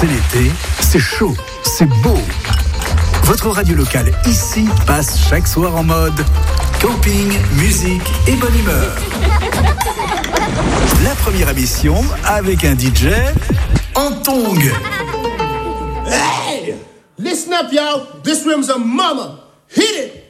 C'est l'été, c'est chaud, c'est beau. Votre radio locale ici passe chaque soir en mode camping, musique et bonne humeur. La première émission avec un DJ en tongs. Hey! Listen up, y'all. This room's a mama. Hit it!